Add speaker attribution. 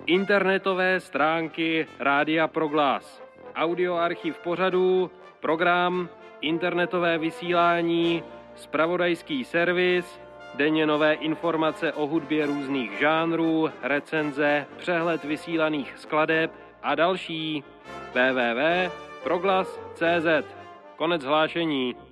Speaker 1: internetové stránky Rádia Proglas, audioarchiv pořadů, program, internetové vysílání, zpravodajský servis, denně nové informace o hudbě různých žánrů, recenze, přehled vysílaných skladeb a další. www.proglas.cz. Konec hlášení.